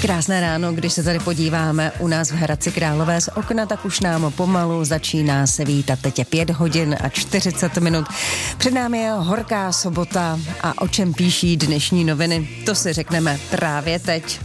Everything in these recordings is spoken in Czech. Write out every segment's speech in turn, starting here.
Krásné ráno, když se tady podíváme u nás v Hradci Králové z okna, tak už nám pomalu začíná se vítat. Teď je 5 hodin a 40 minut. Před námi je horká sobota a o čem píší dnešní noviny, to si řekneme právě teď.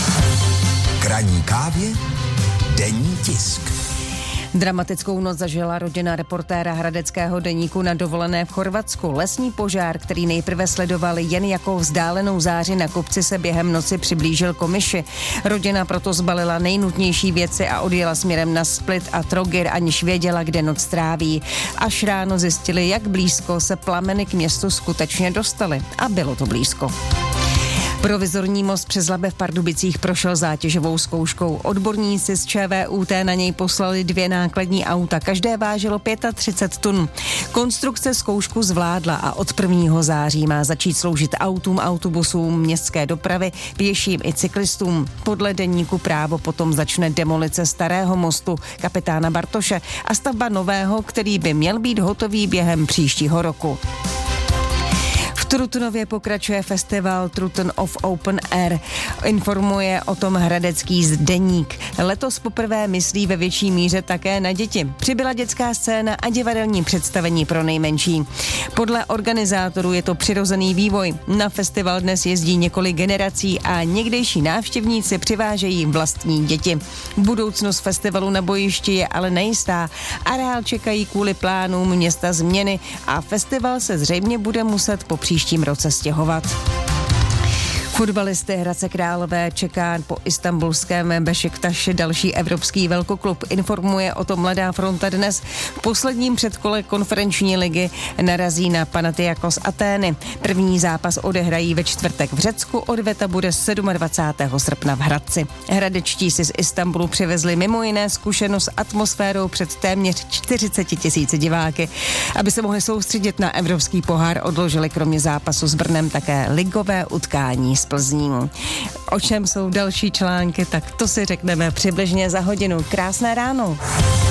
K ranní kávě denní tisk. Dramatickou noc zažila rodina reportéra hradeckého deníku na dovolené v Chorvatsku. Lesní požár, který nejprve sledovali jen jako vzdálenou záři na kopci, se během noci přiblížil Komiši. Rodina proto zbalila nejnutnější věci a odjela směrem na Split a Trogir, aniž věděla, kde noc tráví. Až ráno zjistili, jak blízko se plameny k městu skutečně dostaly. A bylo to blízko. Provizorní most přes Labe v Pardubicích prošel zátěžovou zkouškou. Odborníci z ČVUT na něj poslali 2 nákladní auta, každé vážilo 35 tun. Konstrukce zkoušku zvládla a od 1. září má začít sloužit autům, autobusům, městské dopravy, pěším i cyklistům. Podle deníku Právo potom začne demolice starého mostu kapitána Bartoše a stavba nového, který by měl být hotový během příštího roku. V Trutnově pokračuje festival Trutnov of Open Air. Informuje o tom hradecký deník. Letos poprvé myslí ve větší míře také na děti. Přibyla dětská scéna a divadelní představení pro nejmenší. Podle organizátorů je to přirozený vývoj. Na festival dnes jezdí několik generací a někdejší návštěvníci přivážejí vlastní děti. Budoucnost festivalu na bojišti je ale nejistá. Areál čekají kvůli plánům města změny a festival se zřejmě bude muset po příštím roce stěhovat. Fotbalisty Hradce Králové čeká po istanbulském Bešiktaši další evropský velkoklub. Informuje o tom Mladá fronta dnes. V posledním předkole konferenční ligy narazí na Panathinaikos Atény. První zápas odehrají ve čtvrtek v Řecku, odveta bude 27. srpna v Hradci. Hradečtí si z Istanbulu přivezli mimo jiné zkušenost s atmosférou před téměř 40 000 diváky. Aby se mohli soustředit na evropský pohár, odložili kromě zápasu s Brnem také ligové utkání s Plzní. O čem jsou další články, tak to si řekneme přibližně za hodinu. Krásné ráno.